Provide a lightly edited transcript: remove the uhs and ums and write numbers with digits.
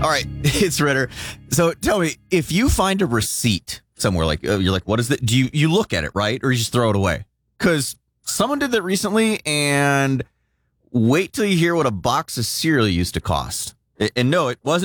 All right, it's Ritter. So tell me, if you find a receipt somewhere, like you're like, what is that? Do you look at it, right? Or you just throw it away? Because someone did that recently, and wait till you hear what a box of cereal used to cost. And no, it wasn't